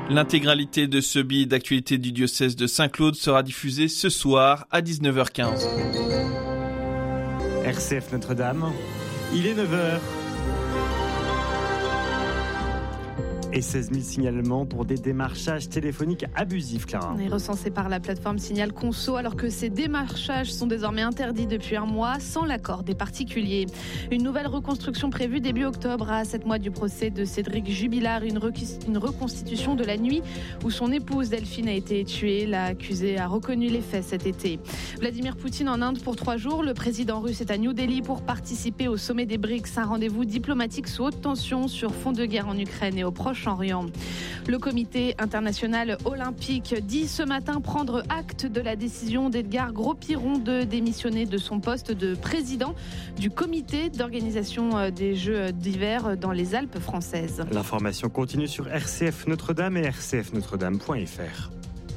L'intégralité de ce billet d'actualité du diocèse de Saint-Claude sera diffusée ce soir à 19h15. RCF Notre-Dame, il est 9h. Et 16 000 signalements pour des démarchages téléphoniques abusifs, Clara. On est recensé par la plateforme Signal Conso, alors que ces démarchages sont désormais interdits depuis un mois, sans l'accord des particuliers. Une nouvelle reconstruction prévue début octobre, à 7 mois du procès de Cédric Jubilard. Une reconstitution de la nuit où son épouse Delphine a été tuée. L'accusé a reconnu les faits cet été. Vladimir Poutine en Inde pour 3 jours. Le président russe est à New Delhi pour participer au sommet des BRICS. Un rendez-vous diplomatique sous haute tension sur fond de guerre en Ukraine et au Proche-Orient. Le comité international olympique dit ce matin prendre acte de la décision d'Edgar Gros-Piron de démissionner de son poste de président du comité d'organisation des Jeux d'hiver dans les Alpes françaises. L'information continue sur RCF Notre-Dame et rcfnotredame.fr.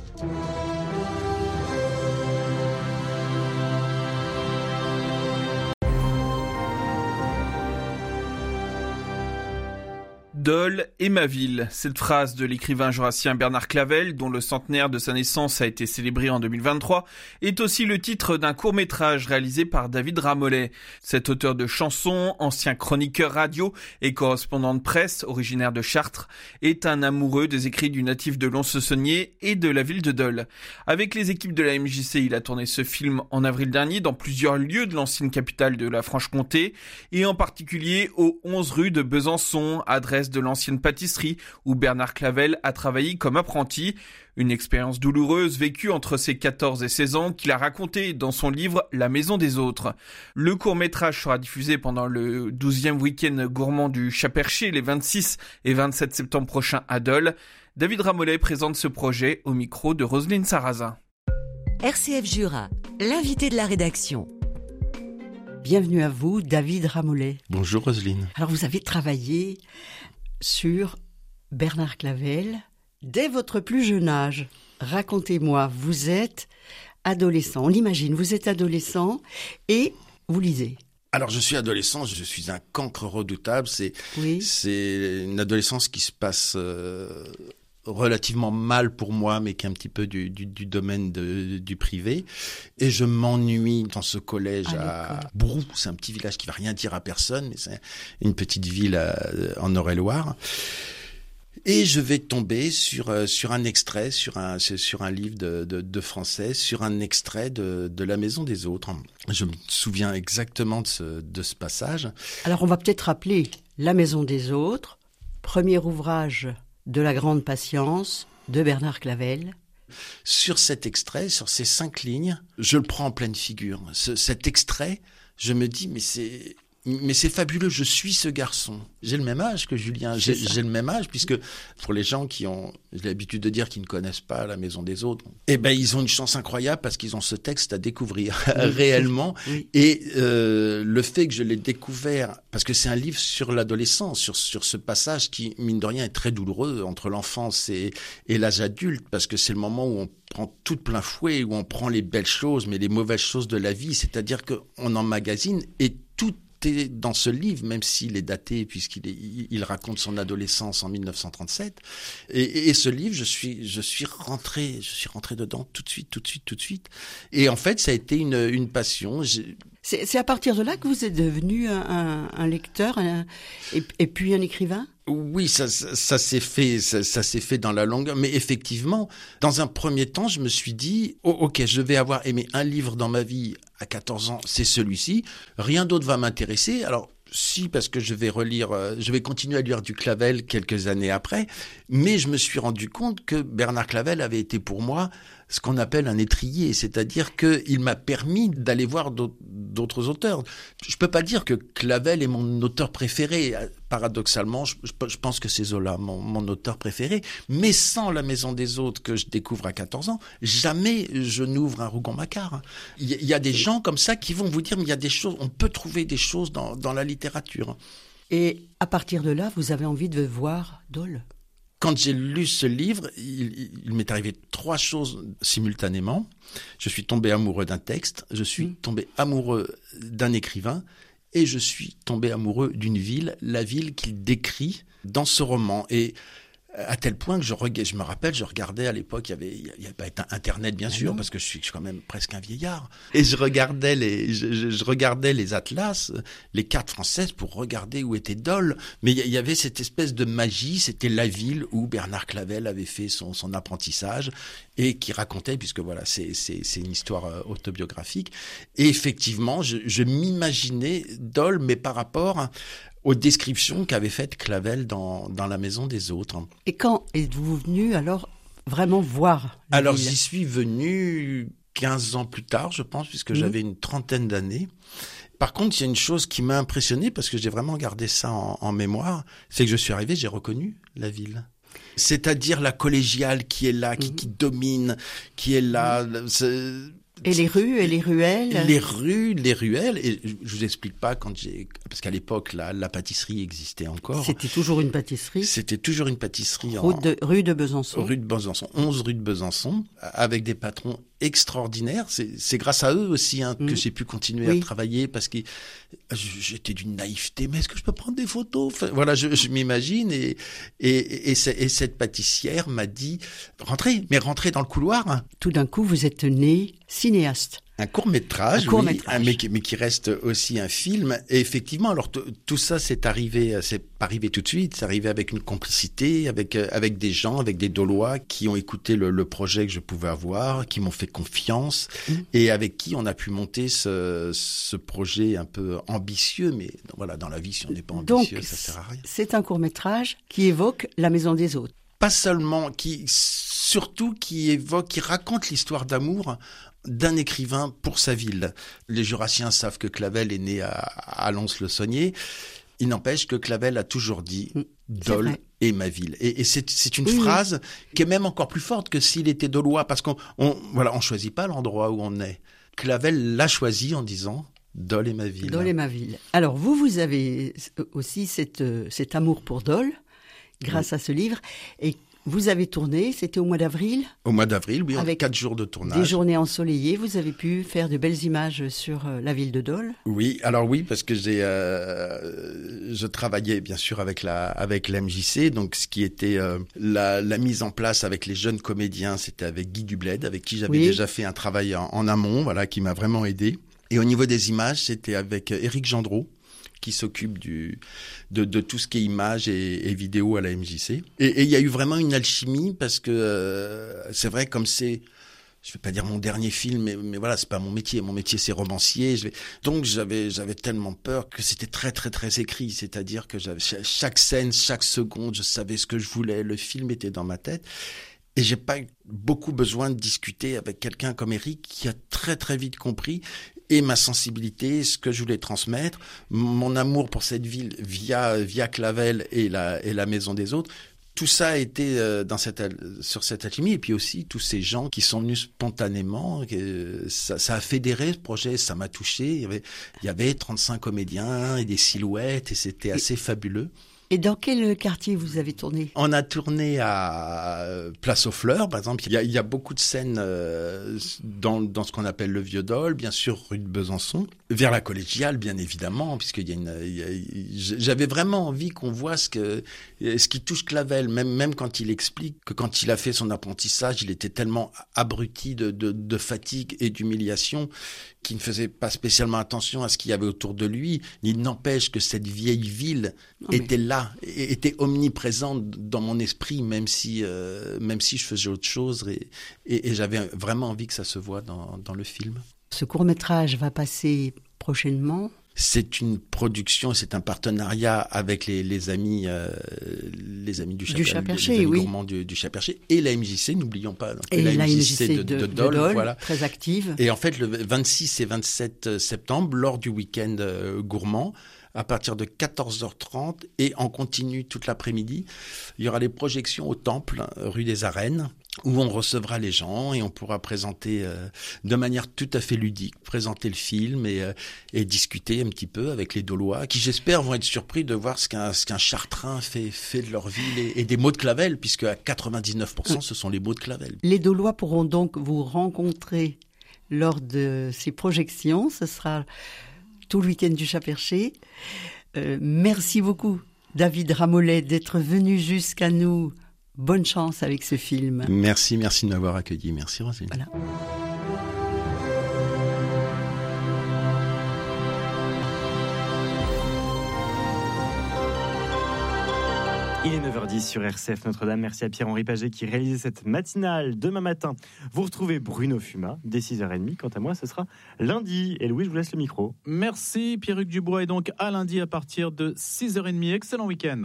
Dole est ma ville. Cette phrase de l'écrivain jurassien Bernard Clavel, dont le centenaire de sa naissance a été célébré en 2023, est aussi le titre d'un court-métrage réalisé par David Ramollet. Cet auteur de chansons, ancien chroniqueur radio et correspondant de presse, originaire de Chartres, est un amoureux des écrits du natif de Lons-le-Saunier et de la ville de Dole. Avec les équipes de la MJC, il a tourné ce film en avril dernier dans plusieurs lieux de l'ancienne capitale de la Franche-Comté et en particulier aux 11 rue de Besançon, adresse de l'ancienne pâtisserie où Bernard Clavel a travaillé comme apprenti. Une expérience douloureuse vécue entre ses 14 et 16 ans qu'il a racontée dans son livre La maison des autres. Le court-métrage sera diffusé pendant le 12e week-end gourmand du Chat-Perché les 26 et 27 septembre prochains à Dole. David Ramollet présente ce projet au micro de Roselyne Sarrazin. RCF Jura, l'invité de la rédaction. Bienvenue à vous, David Ramollet. Bonjour Roselyne. Alors vous avez travaillé sur Bernard Clavel dès votre plus jeune âge. Racontez-moi, vous êtes adolescent, on l'imagine, vous êtes adolescent et vous lisez. Alors je suis adolescent, je suis un cancre redoutable, c'est une adolescence qui se passe relativement mal pour moi, mais qui est un petit peu du domaine du privé. Et je m'ennuie dans ce collège à Brou. C'est un petit village qui va rien dire à personne, mais c'est une petite ville en Eure-et-Loire. Et je vais tomber sur un extrait, sur un livre de français, sur un extrait de La maison des autres. Je me souviens exactement de ce passage. Alors on va peut-être rappeler La maison des autres, premier ouvrage de la grande patience de Bernard Clavel. Sur cet extrait, sur ces 5 lignes, je le prends en pleine figure. Cet extrait, je me dis, mais c'est fabuleux, je suis ce garçon. J'ai le même âge que Julien, j'ai le même âge, puisque pour les gens qui ont l'habitude de dire qu'ils ne connaissent pas La maison des autres, eh ben ils ont une chance incroyable parce qu'ils ont ce texte à découvrir réellement. Oui. Et le fait que je l'ai découvert, parce que c'est un livre sur l'adolescence, sur ce passage qui, mine de rien, est très douloureux entre l'enfance et l'âge adulte, parce que c'est le moment où on prend tout de plein fouet, où on prend les belles choses, mais les mauvaises choses de la vie, c'est-à-dire qu'on emmagasine et tout est dans ce livre, même s'il est daté, puisqu'il raconte son adolescence en 1937. Et ce livre, je suis rentré dedans tout de suite. Et en fait, ça a été une passion. C'est à partir de là que vous êtes devenu un lecteur et puis un écrivain ? Oui, ça s'est fait dans la longueur. Mais effectivement, dans un premier temps, je me suis dit, ok, je vais avoir aimé un livre dans ma vie à 14 ans, c'est celui-ci. Rien d'autre va m'intéresser. Alors, si, parce que je vais continuer à lire du Clavel quelques années après. Mais je me suis rendu compte que Bernard Clavel avait été pour moi ce qu'on appelle un étrier, c'est-à-dire qu'il m'a permis d'aller voir d'autres auteurs. Je peux pas dire que Clavel est mon auteur préféré. Paradoxalement, je pense que c'est Zola, mon auteur préféré. Mais sans La maison des autres que je découvre à 14 ans, jamais je n'ouvre un Rougon-Macquart. Il y a des gens comme ça qui vont vous dire, mais il y a des choses, on peut trouver des choses dans la littérature. Et à partir de là, vous avez envie de voir Dole ? Quand j'ai lu ce livre, il m'est arrivé 3 choses simultanément. Je suis tombé amoureux d'un texte, je suis tombé amoureux d'un écrivain et je suis tombé amoureux d'une ville, la ville qu'il décrit dans ce roman. Et À tel point que je me rappelle, je regardais à l'époque, il y avait pas Internet bien sûr, parce que je suis quand même presque un vieillard. Et je regardais les atlas, les cartes françaises pour regarder où était Dole. Mais il y avait cette espèce de magie, c'était la ville où Bernard Clavel avait fait son apprentissage et qui racontait, puisque voilà, c'est une histoire autobiographique. Et effectivement, je m'imaginais Dole, mais par rapport aux descriptions qu'avait faites Clavel dans La Maison des Autres. Et quand êtes-vous venu alors vraiment voir la Alors ville? j'y suis venu 15 ans plus tard, je pense, puisque j'avais une trentaine d'années. Par contre, il y a une chose qui m'a impressionné, parce que j'ai vraiment gardé ça en mémoire, c'est que je suis arrivé, j'ai reconnu la ville. C'est-à-dire la collégiale qui est là, qui domine, qui est là. Et les rues et les ruelles? Les rues, les ruelles. Et je vous explique pas parce qu'à l'époque, la pâtisserie existait encore. C'était toujours une pâtisserie? C'était toujours une pâtisserie. Rue de Besançon. Rue de Besançon, 11 rue de Besançon, avec des patrons extraordinaires. C'est grâce à eux aussi que j'ai pu continuer à travailler, parce que j'étais d'une naïveté. Mais est-ce que je peux prendre des photos? Enfin, voilà, je m'imagine. Et cette pâtissière m'a dit, rentrez dans le couloir. Tout d'un coup, vous êtes né cinéaste. Un court-métrage, mais qui reste aussi un film. Et effectivement, alors tout ça c'est pas arrivé tout de suite, c'est arrivé avec une complicité, avec des gens, avec des Dolois qui ont écouté le projet que je pouvais avoir, qui m'ont fait confiance et avec qui on a pu monter ce projet un peu ambitieux, mais voilà, dans la vie, si on n'est pas ambitieux, ça sert à rien. C'est un court-métrage qui évoque La Maison des Autres. Pas seulement, surtout qui raconte l'histoire d'amour d'un écrivain pour sa ville. Les Jurassiens savent que Clavel est né à Lons-le-Saunier. Il n'empêche que Clavel a toujours dit « Dole est ma ville ». Et c'est une phrase qui est même encore plus forte que s'il était dolois, parce qu'on choisit pas l'endroit où on est. Clavel l'a choisi en disant « Dole est ma ville ». Dole est ma ville. Alors vous avez aussi cet amour pour Dole, grâce à ce livre, et vous avez tourné, c'était au mois d'avril? Au mois d'avril, oui, avec 4 jours de tournage. Des journées ensoleillées, vous avez pu faire de belles images sur la ville de Dole? Oui, alors oui, parce que je travaillais bien sûr avec la MJC, donc ce qui était la mise en place avec les jeunes comédiens, c'était avec Guy Dubled, avec qui j'avais déjà fait un travail en amont, voilà, qui m'a vraiment aidé. Et au niveau des images, c'était avec Éric Gendreau, qui s'occupe de tout ce qui est images et vidéos à la MJC. Et il y a eu vraiment une alchimie, parce que c'est vrai, comme c'est, je vais pas dire mon dernier film, mais voilà, c'est pas mon métier. Mon métier, c'est romancier. Donc j'avais tellement peur que c'était très très très écrit. C'est-à-dire que j'avais chaque scène, chaque seconde, je savais ce que je voulais. Le film était dans ma tête. Et j'ai pas eu beaucoup besoin de discuter avec quelqu'un comme Éric, qui a très très vite compris, et ma sensibilité, ce que je voulais transmettre, mon amour pour cette ville via Clavel et la Maison des Autres. Tout ça a été sur cette alchimie, et puis aussi tous ces gens qui sont venus spontanément. Ça a fédéré ce projet, ça m'a touché. Il y avait 35 comédiens et des silhouettes, et c'était assez fabuleux. Et dans quel quartier vous avez tourné? On a tourné à Place aux Fleurs, par exemple. Il y a beaucoup de scènes dans ce qu'on appelle le Vieux-Dole, bien sûr rue de Besançon, vers la collégiale, bien évidemment, puisque j'avais vraiment envie qu'on voit ce qui touche Clavel, même quand il explique que quand il a fait son apprentissage, il était tellement abruti de fatigue et d'humiliation qu'il ne faisait pas spécialement attention à ce qu'il y avait autour de lui. Il n'empêche que cette vieille ville était là, était omniprésente dans mon esprit, même si je faisais autre chose, et j'avais vraiment envie que ça se voit dans le film. Ce court-métrage va passer prochainement? C'est une production, c'est un partenariat avec les amis du Chat-Perché, les gourmands du Chat-Perché, et la MJC, n'oublions pas. Et la MJC de Dole, voilà. Très active. Et en fait, le 26 et 27 septembre, lors du week-end gourmand, à partir de 14h30 et en continu toute l'après-midi, il y aura des projections au Temple, rue des Arènes, où on recevra les gens et on pourra présenter de manière tout à fait ludique, présenter le film et discuter un petit peu avec les Dolois, qui j'espère vont être surpris de voir ce qu'un Chartrain fait de leur ville et des mots de Clavel, puisque à 99% ce sont les mots de Clavel. Les Dolois pourront donc vous rencontrer lors de ces projections, ce sera tout le week-end du Chat-Perché. Merci beaucoup David Ramollet d'être venu jusqu'à nous Bonne chance avec ce film. Merci de m'avoir accueilli. Merci Roselyne. Voilà. Il est 9h10 sur RCF Notre-Dame. Merci à Pierre-Henri Paget qui réalisait cette matinale. Demain matin, vous retrouvez Bruno Fumat dès 6h30. Quant à moi, ce sera lundi. Et Louis, je vous laisse le micro. Merci Pierruc Dubois. Et donc à lundi à partir de 6h30. Excellent week-end.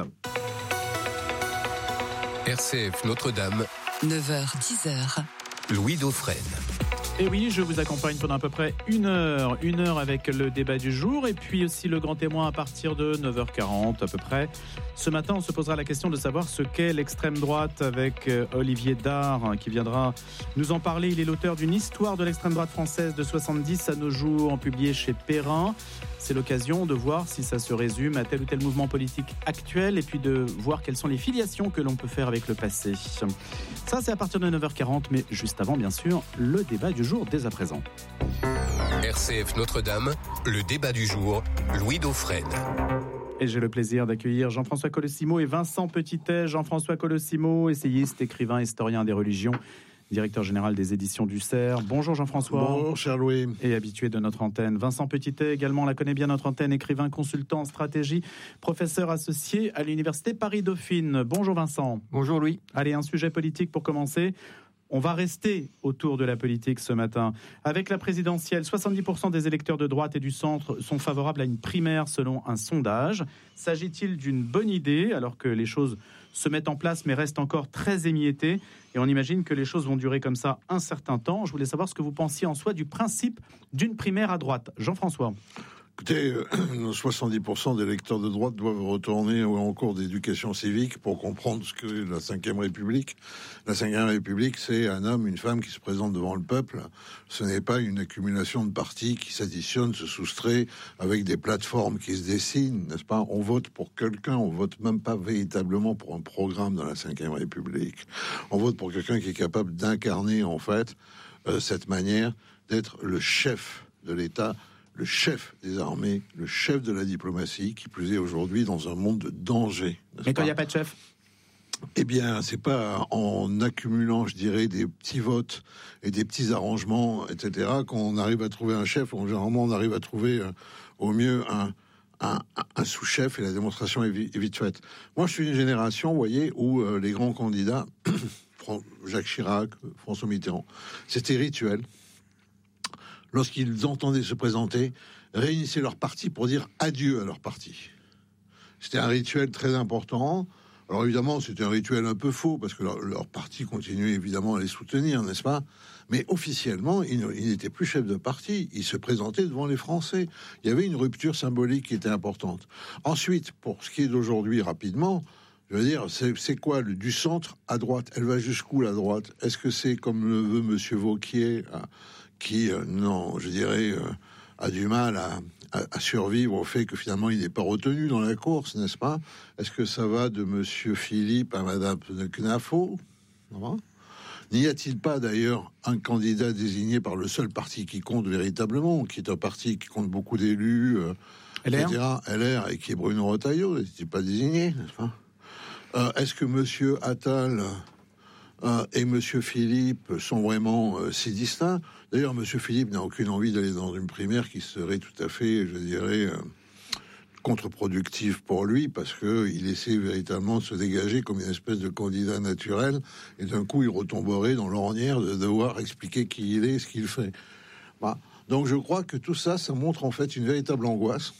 RCF Notre-Dame, 9h-10h. Louis Dauphren. Et oui, je vous accompagne pendant à peu près une heure avec le débat du jour et puis aussi le grand témoin à partir de 9h40 à peu près. Ce matin, on se posera la question de savoir ce qu'est l'extrême droite avec Olivier Dard qui viendra nous en parler. Il est l'auteur d'une histoire de l'extrême droite française de 70 à nos jours, publiée chez Perrin. C'est l'occasion de voir si ça se résume à tel ou tel mouvement politique actuel et puis de voir quelles sont les filiations que l'on peut faire avec le passé. Ça, c'est à partir de 9h40, mais juste avant, bien sûr, le débat du jour dès à présent. RCF Notre-Dame, le débat du jour, Louis Dauphren. Et j'ai le plaisir d'accueillir Jean-François Colosimo et Vincent Petitet. Jean-François Colosimo, essayiste, écrivain, historien des religions, directeur général des éditions du Cerf. Bonjour Jean-François. Bonjour cher Louis. Et habitué de notre antenne. Vincent Petitet également, la connaît bien notre antenne, écrivain, consultant en stratégie, professeur associé à l'université Paris-Dauphine. Bonjour Vincent. Bonjour Louis. Allez, un sujet politique pour commencer. On va rester autour de la politique ce matin. Avec la présidentielle, 70% des électeurs de droite et du centre sont favorables à une primaire selon un sondage. S'agit-il d'une bonne idée alors que les choses se mettent en place mais restent encore très émiettées et on imagine que les choses vont durer comme ça un certain temps. Je voulais savoir ce que vous pensiez en soi du principe d'une primaire à droite. Jean-François. Écoutez, 70% des électeurs de droite doivent retourner en cours d'éducation civique pour comprendre ce que la Ve République. La Ve République, c'est un homme, une femme qui se présente devant le peuple. Ce n'est pas une accumulation de partis qui s'additionnent, se soustraient avec des plateformes qui se dessinent, n'est-ce pas? On vote pour quelqu'un, on vote même pas véritablement pour un programme dans la Ve République. On vote pour quelqu'un qui est capable d'incarner, en fait, cette manière d'être le chef de l'État, le chef des armées, le chef de la diplomatie, qui plus est aujourd'hui dans un monde de danger. Mais quand il n'y a pas de chef ? Eh bien, c'est pas en accumulant, je dirais, des petits votes et des petits arrangements, etc., qu'on arrive à trouver un chef. Généralement, on arrive à trouver au mieux un sous-chef et la démonstration est vite faite. Moi, je suis une génération, vous voyez, où les grands candidats, Jacques Chirac, François Mitterrand, c'était rituel. Lorsqu'ils entendaient se présenter, réunissaient leur parti pour dire adieu à leur parti. C'était un rituel très important. Alors évidemment, c'était un rituel un peu faux, parce que leur parti continuait évidemment à les soutenir, n'est-ce pas? Mais officiellement, ils n'étaient plus chefs de parti. Ils se présentaient devant les Français. Il y avait une rupture symbolique qui était importante. Ensuite, pour ce qui est d'aujourd'hui, rapidement, je veux dire, c'est quoi du centre à droite? Elle va jusqu'où la droite? Est-ce que c'est comme le veut Monsieur Wauquiez, qui, non, je dirais, a du mal à survivre au fait que finalement il n'est pas retenu dans la course, n'est-ce pas? Est-ce que ça va de Monsieur Philippe à Madame Knafo? N'y a-t-il pas d'ailleurs un candidat désigné par le seul parti qui compte véritablement, qui est un parti qui compte beaucoup d'élus, etc., LR, et qui est Bruno Retailleau, n'est-il pas désigné, n'est-ce pas? Est-ce que Monsieur Attal et Monsieur Philippe sont vraiment si distincts? D'ailleurs, Monsieur Philippe n'a aucune envie d'aller dans une primaire qui serait tout à fait, je dirais, contre-productive pour lui, parce que il essaie véritablement de se dégager comme une espèce de candidat naturel, et d'un coup, il retomberait dans l'ornière de devoir expliquer qui il est, ce qu'il fait. Bah. Donc, je crois que tout ça, ça montre en fait une véritable angoisse